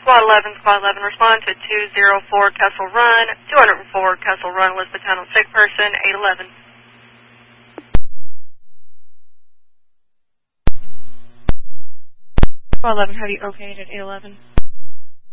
Squad 11, respond to 204 Kessel Run, 204 Kessel Run, list the town of sick person, 811. Squad 11, have you okayed at 811?